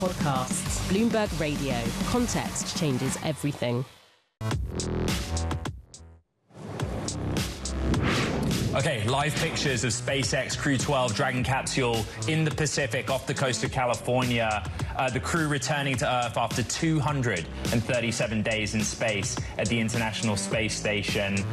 Podcasts. Bloomberg Radio. Context changes everything. Okay, live pictures of SpaceX Crew 12 Dragon capsule in the Pacific off the coast of California. The crew returning to Earth after 237 days in space at the International Space Station.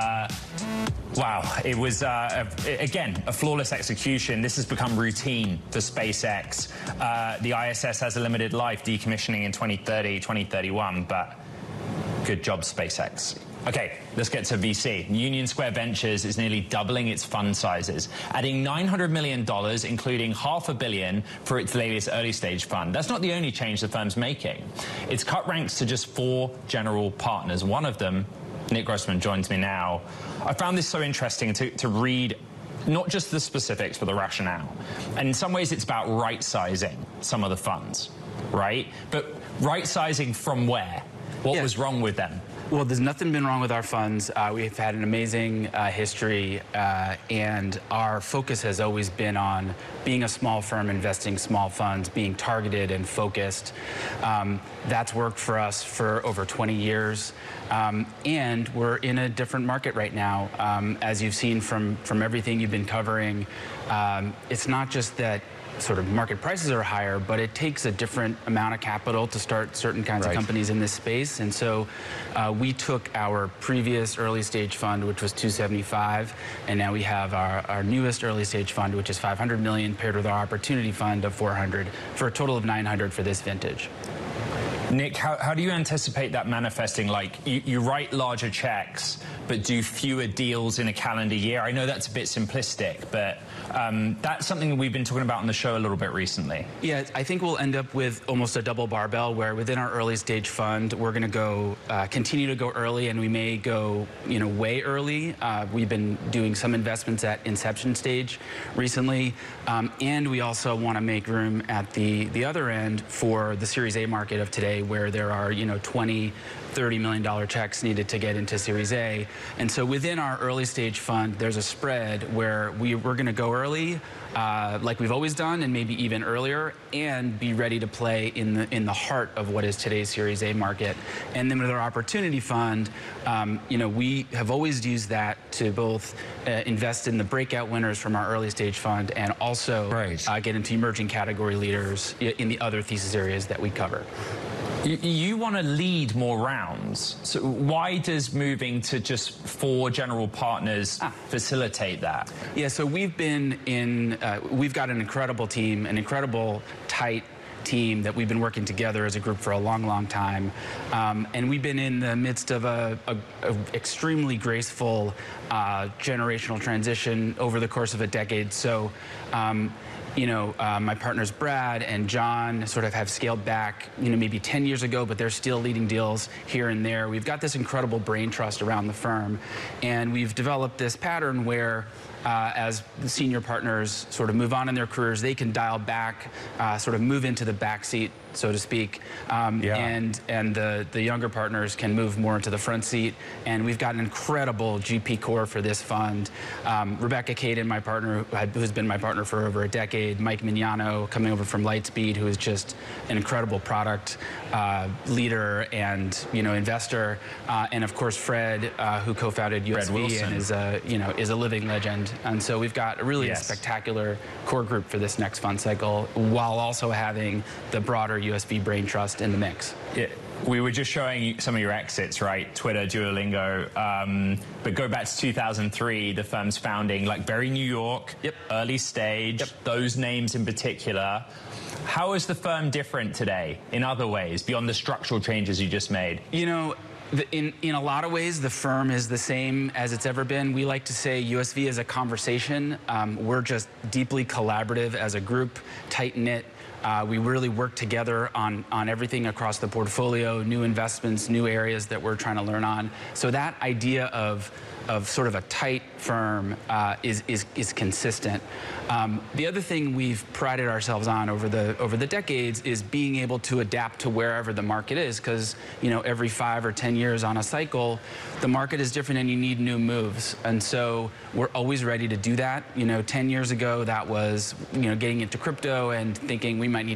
Wow, it was, again, a flawless execution. This has become routine for SpaceX. The ISS has a limited life, decommissioning in 2030, 2031, but good job, SpaceX. Okay, let's get to VC. Union Square Ventures is nearly doubling its fund sizes, adding $900 million, including $500 million for its latest early-stage fund. That's not the only change the firm's making. It's cut ranks to just 4 general partners. One of them, Nick Grossman, joins me now. I found this so interesting to read not just the specifics, but the rationale. And in some ways, it's about right-sizing some of the funds, right? But right-sizing from where? What was wrong with them? Well, there's nothing been wrong with our funds. We've had an amazing history, and our focus has always been on being a small firm, investing small funds, being targeted and focused. That's worked for us for over 20 years, and we're in a different market right now. As you've seen from everything you've been covering, it's not just that sort of market prices are higher, but it takes a different amount of capital to start certain kinds of companies in this space. And so we took our previous early stage fund, which was 275, and now we have our newest early stage fund, which is 500 million, paired with our opportunity fund of 400, for a total of 900 for this vintage. Nick, how do you anticipate that manifesting? Like, you write larger checks, but do fewer deals in a calendar year? I know that's a bit simplistic, but that's something that we've been talking about on the show a little bit recently. Yeah, I think we'll end up with almost a double barbell, where within our early stage fund, we're going to go continue to go early, and we may go, way early. We've been doing some investments at inception stage recently, and we also want to make room at the other end for the Series A market of today, where there are, $20, $30 million checks needed to get into Series A. And so within our early stage fund, there's a spread where we're going to go early, like we've always done, and maybe even earlier, and be ready to play in the heart of what is today's Series A market. And then with our opportunity fund, we have always used that to both invest in the breakout winners from our early stage fund, and also get into emerging category leaders in the other thesis areas that we cover. You want to lead more rounds. So why does moving to just 4 general partners facilitate that? Yeah, so we've got an incredible team, an incredible tight team that we've been working together as a group for a long, long time. And we've been in the midst of a extremely graceful generational transition over the course of a decade. So, my partners Brad and John sort of have scaled back, maybe 10 years ago, but they're still leading deals here and there. We've got this incredible brain trust around the firm, and we've developed this pattern where as the senior partners sort of move on in their careers, they can dial back, sort of move into the back seat, so to speak, and the younger partners can move more into the front seat. And we've got an incredible GP core for this fund. Rebecca Caden, my partner, who's been my partner for over a decade, Mike Mignano, coming over from Lightspeed, who is just an incredible product leader and investor, and of course Fred, who co-founded USV and is a living legend. And so we've got a really spectacular core group for this next fund cycle, while also having the broader USV brain trust in the mix. Yeah. We were just showing some of your exits, right? Twitter, Duolingo. But go back to 2003, the firm's founding, like very New York, early stage, those names in particular. How is the firm different today in other ways, beyond the structural changes you just made? In a lot of ways, the firm is the same as it's ever been. We like to say USV is a conversation. We're just deeply collaborative as a group, tight-knit. We really work together on everything across the portfolio, new investments, new areas that we're trying to learn on. So that idea of sort of a tight firm is consistent. The other thing we've prided ourselves on over the decades is being able to adapt to wherever the market is, because every 5 or 10 years on a cycle, the market is different and you need new moves. And so we're always ready to do that. 10 years ago, that was getting into crypto and thinking we